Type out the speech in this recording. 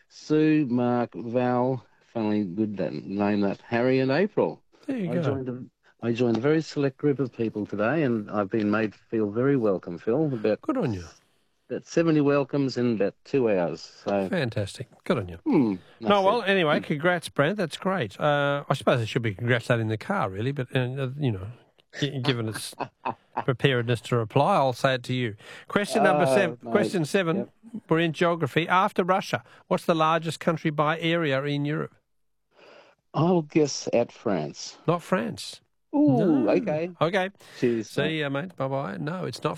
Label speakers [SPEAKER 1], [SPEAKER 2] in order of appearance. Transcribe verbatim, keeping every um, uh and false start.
[SPEAKER 1] Sue, Mark, Val, funnily good that name that, Harry and April.
[SPEAKER 2] There you
[SPEAKER 1] I
[SPEAKER 2] go.
[SPEAKER 1] joined a, I joined a very select group of people today, and I've been made to feel very welcome, Phil. About,
[SPEAKER 2] Good on you.
[SPEAKER 1] about seventy welcomes in about two hours. So,
[SPEAKER 2] Fantastic. Good on you.
[SPEAKER 1] hmm,
[SPEAKER 2] No,
[SPEAKER 1] that's
[SPEAKER 2] well,
[SPEAKER 1] it.
[SPEAKER 2] anyway, congrats, Brent. That's great. Uh, I suppose it should be congratulating the car, really, but, uh, you know, gi- given its preparedness to reply, I'll say it to you. Question number
[SPEAKER 1] Oh,
[SPEAKER 2] seven.
[SPEAKER 1] mate.
[SPEAKER 2] Question seven.
[SPEAKER 1] Yep.
[SPEAKER 2] We're in geography. After Russia, what's the largest country by area in Europe?
[SPEAKER 1] I'll guess at France.
[SPEAKER 2] Not France.
[SPEAKER 1] Ooh,
[SPEAKER 2] No.
[SPEAKER 1] okay.
[SPEAKER 2] Okay.
[SPEAKER 1] Cheers, mate.
[SPEAKER 2] See you, mate. Bye-bye. No, it's not